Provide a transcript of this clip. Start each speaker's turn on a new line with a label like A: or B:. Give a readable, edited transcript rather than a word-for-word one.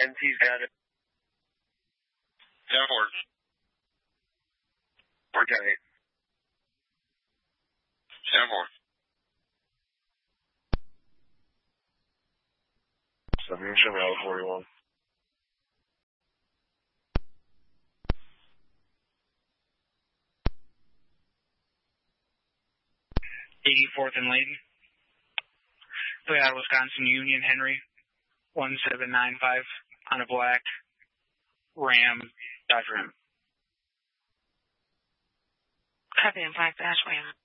A: NT's got it.
B: 10-4.
A: Okay.
B: 10-4.
A: Submission row 41.
C: 84th and Layton. Toyota Wisconsin Union Henry 1795 on a black Ram Dodge Ram.
D: Copy in black dash Ram.